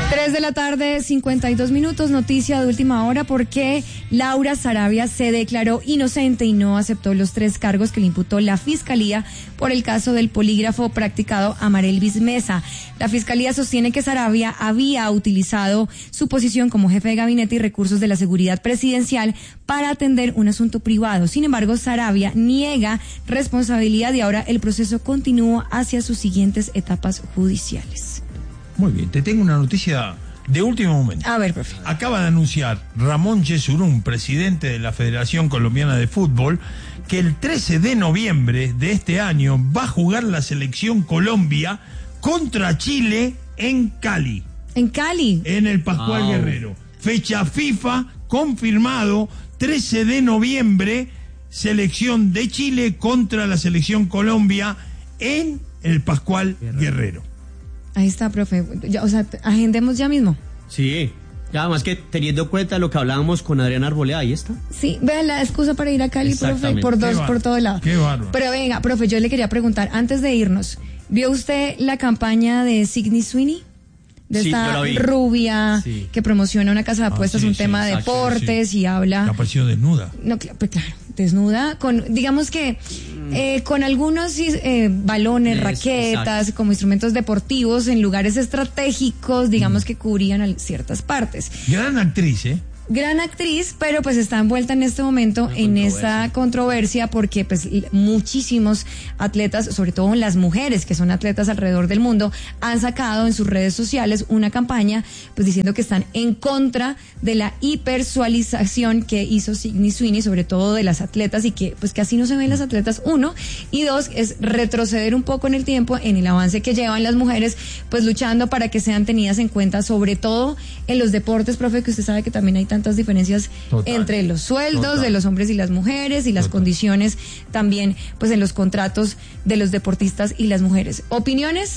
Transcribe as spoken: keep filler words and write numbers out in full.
tres de la tarde, cincuenta y dos minutos, noticia de última hora porque Laura Sarabia se declaró inocente y no aceptó los tres cargos que le imputó la Fiscalía por el caso del polígrafo practicado a Marelvis Mesa. La Fiscalía sostiene que Sarabia había utilizado su posición como jefe de gabinete y recursos de la seguridad presidencial para atender un asunto privado. Sin embargo, Sarabia niega responsabilidad y ahora el proceso continúa hacia sus siguientes etapas judiciales. Muy bien, te tengo una noticia de último momento. A ver, profe. Acaba de anunciar Ramón Yesurún, presidente de la Federación Colombiana de Fútbol, que el trece de noviembre de este año va a jugar la selección Colombia contra Chile en Cali. ¿En Cali? En el Pascual oh. Guerrero. Fecha FIFA, confirmado, trece de noviembre, selección de Chile contra la selección Colombia en el Pascual Guerrero. Guerrero. Ahí está, profe. Ya, o sea, agendemos ya mismo. Sí. Ya, además que teniendo en cuenta lo que hablábamos con Adriana Arboleda, ahí está. Sí, vean la excusa para ir a Cali, profe, por dos, por todo lado. Qué bárbaro. Pero venga, profe, yo le quería preguntar, antes de irnos, ¿vio usted la campaña de Sydney Sweeney? De sí, esta rubia sí. que promociona una casa de apuestas, ah, sí, un sí, tema de deportes sí. y habla... ¿La apareció desnuda? No, claro, pues claro, desnuda, con, digamos que, eh, con algunos eh, balones, es, raquetas, exacto. como instrumentos deportivos en lugares estratégicos, digamos mm. que cubrían ciertas partes. Gran actriz, ¿eh? Gran actriz, pero pues está envuelta en este momento Una en esta controversia porque pues muchísimos atletas, sobre todo las mujeres que son atletas alrededor del mundo, han sacado en sus redes sociales una campaña pues diciendo que están en contra de la hipersexualización que hizo Sydney Sweeney, sobre todo de las atletas, y que pues que así no se ven las atletas, uno, y dos, es retroceder un poco en el tiempo en el avance que llevan las mujeres pues luchando para que sean tenidas en cuenta, sobre todo en los deportes, profe, que usted sabe que también hay tantas diferencias Total. entre los sueldos Total. de los hombres y las mujeres y las Total. condiciones también pues en los contratos de los deportistas y las mujeres. ¿Opiniones?